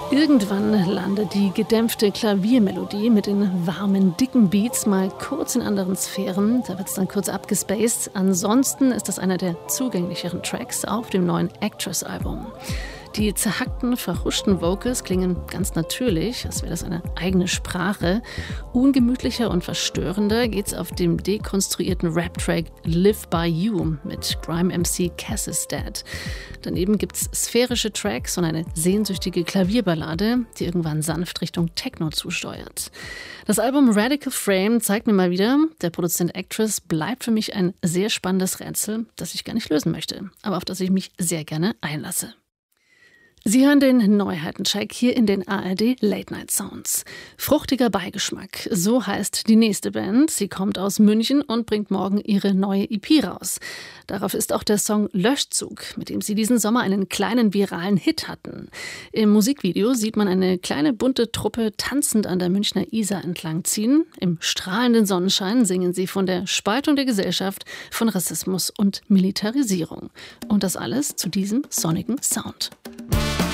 Irgendwann landet die gedämpfte Klaviermelodie mit den warmen, dicken Beats mal kurz in anderen Sphären. Da wird es dann kurz abgespaced. Ansonsten ist das einer der zugänglicheren Tracks auf dem neuen Actress-Album. Die zerhackten, verhuschten Vocals klingen ganz natürlich, als wäre das eine eigene Sprache. Ungemütlicher und verstörender geht's auf dem dekonstruierten Rap-Track Live By You mit Grime-MC Cass's Dad. Daneben gibt's sphärische Tracks und eine sehnsüchtige Klavierballade, die irgendwann sanft Richtung Techno zusteuert. Das Album Radical Frame zeigt mir mal wieder, der Produzent Actress bleibt für mich ein sehr spannendes Rätsel, das ich gar nicht lösen möchte, aber auf das ich mich sehr gerne einlasse. Sie hören den Neuheitencheck hier in den ARD Late Night Sounds. Fruchtiger Beigeschmack, so heißt die nächste Band. Sie kommt aus München und bringt morgen ihre neue EP raus. Darauf ist auch der Song Löschzug, mit dem sie diesen Sommer einen kleinen viralen Hit hatten. Im Musikvideo sieht man eine kleine bunte Truppe tanzend an der Münchner Isar entlang ziehen. Im strahlenden Sonnenschein singen sie von der Spaltung der Gesellschaft, von Rassismus und Militarisierung. Und das alles zu diesem sonnigen Sound.